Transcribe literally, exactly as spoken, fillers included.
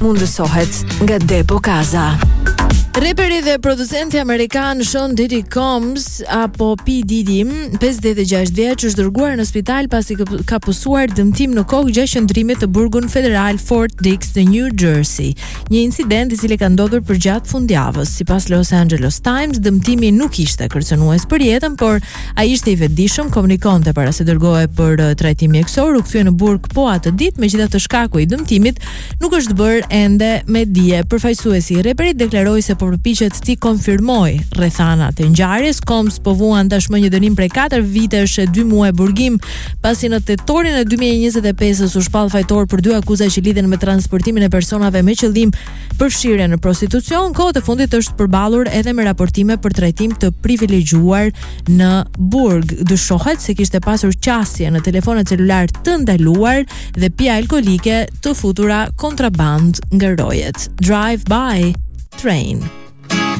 mundësohet nga Depo Kaza. Reperi dhe producenti amerikan Sean Diddy Combs apo P. Diddy, pesëdhjetë e gjashtë vjeç, është dërguar në spital pasi ka pësuar dëmtim në kokë gjatë qëndrimit të burgun federal Fort Dix në New Jersey. Një incident i cili ka ndodhur përgjatë fundjavës. Sipas Los Angeles Times, dëmtimi nuk ishte kërcënues për jetën, por ai ishte i vetëdijshëm, komunikonte para se dërgohej për trajtim mjekësor, u kthye në burg po atë ditë, megjithatë shkaku i dëmtimit nuk është bërë ende me dije. Përfaqësuesi i reperit deklaroi se po përpiqet ti konfirmoj rrethanat e ngjarjes. Combs po vuan tashmë një dënim prej katër vitesh e dy muaj burgim, pasi në tetorin e dy mijë e njëzet e pesës u shpall fajtor për dy akuza që lidhen me transportimin e personave me qëllim përfshirje në prostitucion. Kohët e fundit është përballur edhe me raportime për trajtim të privilegjuar në burg. Dyshohet se kishte pasur qasje në telefonet celular të ndaluar dhe pije alkolike të futura kontraband nga rojet. Drive by train.